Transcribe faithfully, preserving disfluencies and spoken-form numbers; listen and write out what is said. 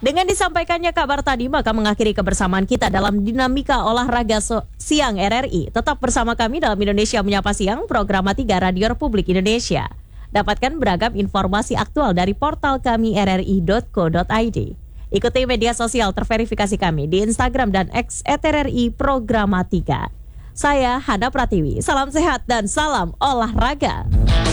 Dengan disampaikannya kabar tadi, maka mengakhiri kebersamaan kita dalam Dinamika Olahraga so- Siang R R I. Tetap bersama kami dalam Indonesia Menyapa Siang, program tiga Radio Republik Indonesia. Dapatkan beragam informasi aktual dari portal kami r r i dot co dot i d. Ikuti media sosial terverifikasi kami di Instagram dan X at R R I Programa tiga. Saya Hana Pratiwi, salam sehat dan salam olahraga.